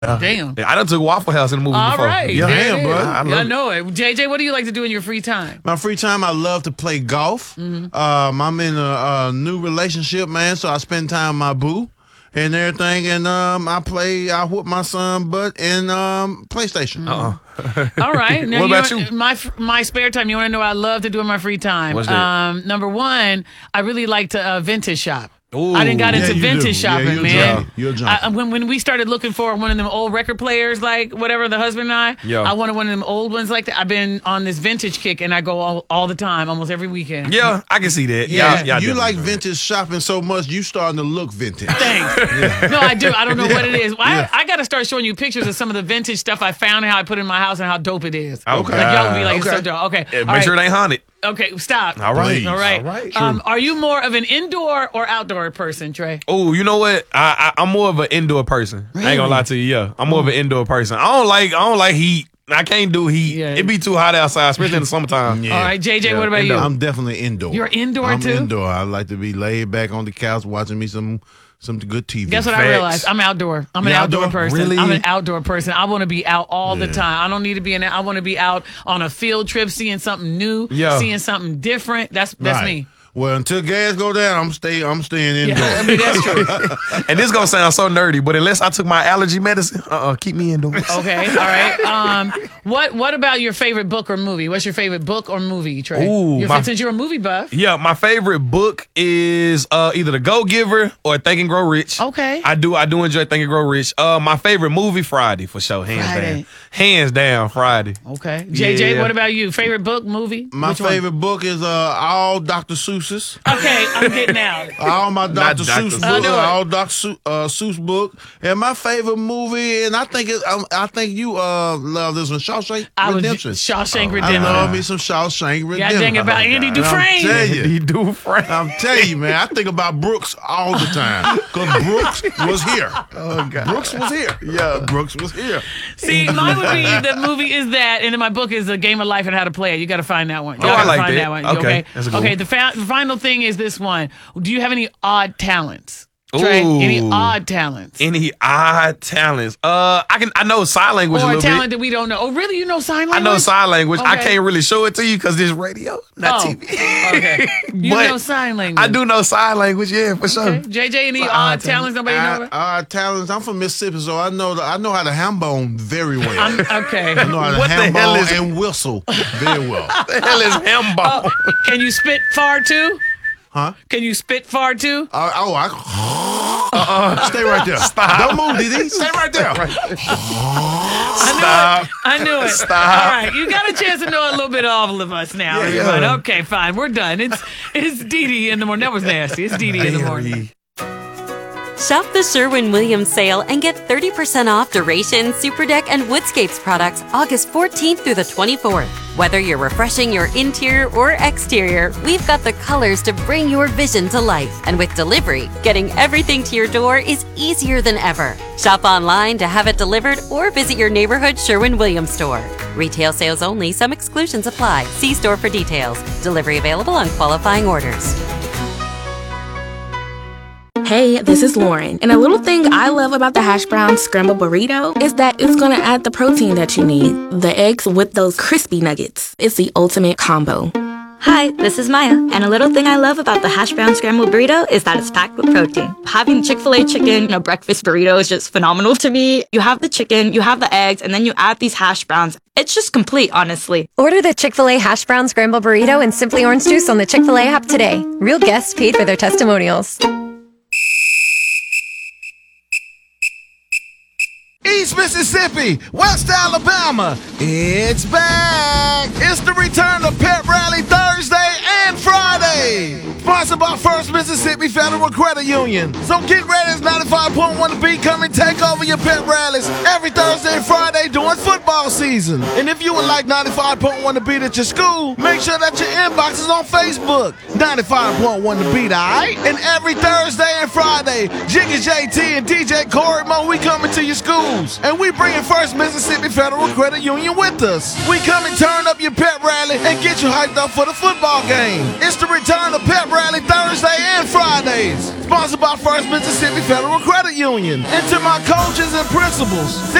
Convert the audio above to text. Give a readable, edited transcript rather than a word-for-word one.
Damn. I done took Waffle House in the movie All before. right. Yeah, there it is. bro. I know it. JJ, what do you like to do in your free time? My free time, I love to play golf. I'm in a new relationship, man, so I spend time with my boo and everything. And I whoop my son butt in PlayStation. All right. Now, What about you? My spare time, you want to know what I love to do in my free time? What's that? Number one, I really like to vintage shop. Ooh. I done got into Yeah, you vintage do. shopping, Yeah, you're man. junkie. You're a junkie. When we started looking for one of them old record players, like whatever, the husband and I, Yeah. I wanted one of them old ones like that. I've been on this vintage kick, and I go all the time, almost every weekend. Yeah, I can see that. Yeah, Y'all you definitely like do that. vintage shopping so much, you starting to look vintage. Thanks. No, I do. I don't know what it is. I got to start showing you pictures of some of the vintage stuff I found and how I put it in my house and how dope it is. Okay. Like, y'all would be like, it's so Okay. dope. Okay. Yeah, All make right. sure it ain't haunted. Okay, stop. All right. Please. All right. All right. Are you more of an indoor or outdoor person, Trey? Oh, you know what? I'm more of an indoor person. I ain't gonna lie to you. Yeah, I'm more of an indoor person. I don't like heat. I can't do heat. Yeah. It be too hot outside, especially in the summertime. Yeah. All right, JJ, Yeah, what about you? I'm definitely indoor. You're indoor, I'm too? indoor. I like to be laid back on the couch watching me some good TV. Guess what I Facts. realized? I'm outdoor. I'm an You outdoor outdoor? person. Really? I'm an outdoor person. I want to be out all the Yeah. time. I don't need to be in it. I want to be out on a field trip, seeing something new, Yeah. seeing something different. That's Right. me. Well, until gas go down, I'm staying indoors. Yeah, I mean, that's true. And this gonna sound so nerdy, but unless I took my allergy medicine, keep me indoors. Okay, all right. What about your favorite book or movie? What's your favorite book or movie, Trey? Ooh, Since you're a movie buff. Yeah, my favorite book is either The Go Giver or Think and Grow Rich. Okay. I do enjoy Think and Grow Rich. My favorite movie, Friday, for sure. Friday. Hands down, Friday. Okay. JJ, Yeah. what about you? Favorite book, movie? My Which one? favorite book is all Dr. Seuss's. Okay, I'm getting out. All my Dr. Dr. Seuss Seuss. books, I know it. all Dr. Seuss book, and my favorite movie, and I think you love this one, Shawshank Redemption. Shawshank I Redemption. love me some Shawshank Redemption. God dang it, about Andy And I'm Dufresne. telling you, He do Frank. I'm telling you, man, I think about Brooks all the time because Brooks was here. Oh God. Brooks was here. Yeah, Brooks was here. See, mine would be the movie is that, and then my book is A Game of Life and How to Play It. You got to find that one. You I gotta like find that. one. Okay, that's a good okay. one. The final thing is this one. Do you have any odd talents, Trey? Any Ooh. odd talents? Any odd talents? I know sign language a Or a little talent bit. that we don't know. Oh, really? You know sign I language? know sign language. I Okay. can't really show it to you because it's radio, not TV. Okay. You But know sign language. I do know sign language, yeah, for sure. Okay. JJ, any For odd odd talents nobody know about? Talents. I'm from Mississippi, so I know how to ham bone very well. Okay. I know how to What the ham hell bone is- and whistle very well. What the hell is ham bone? Can you spit far too? Huh? Can you spit far too? Stay right there. Stop. Don't move, Didi. Stay right there. Stop. I knew it. Stop. All right, you got a chance to know a little bit of all of us now, everybody. yeah. Okay, fine, we're done. It's Dee Dee in the morning. That was nasty. It's Dee Dee in the morning. Shop the Sherwin-Williams sale and get 30% off Duration, Superdeck, and Woodscapes products August 14th through the 24th. Whether you're refreshing your interior or exterior, we've got the colors to bring your vision to life. And with delivery, getting everything to your door is easier than ever. Shop online to have it delivered or visit your neighborhood Sherwin-Williams store. Retail sales only. Some exclusions apply. See store for details. Delivery available on qualifying orders. Hey, this is Lauren, and a little thing I love about the hash brown scrambled burrito is that it's gonna add the protein that you need. The eggs with those crispy nuggets. It's the ultimate combo. Hi, this is Maya, and a little thing I love about the hash brown scrambled burrito is that it's packed with protein. Having Chick-fil-A chicken in a breakfast burrito is just phenomenal to me. You have the chicken, you have the eggs, and then you add these hash browns. It's just complete, honestly. Order the Chick-fil-A Hash Brown Scramble Burrito and Simply Orange Juice on the Chick-fil-A app today. Real guests paid for their testimonials. East Mississippi, West Alabama, it's back! It's the return of Pep Rally Thursday and Friday! Sponsored by First Mississippi Federal Credit Union. So get ready as 95.1 The Beat come and take over your pep rallies every Thursday and Friday during football season. And if you would like 95.1 The Beat at your school, make sure that your inbox is on Facebook. 95.1 The Beat, alright? And every Thursday and Friday, Jiggy JT and DJ Corey Mo, we coming to your schools. And we bringing First Mississippi Federal Credit Union with us. We come and turn up your pep rally and get you hyped up for the football game. It's the return of Pep Rally Rally Thursday and Fridays. Sponsored by First Mississippi Federal Credit Union. And to my coaches and principals,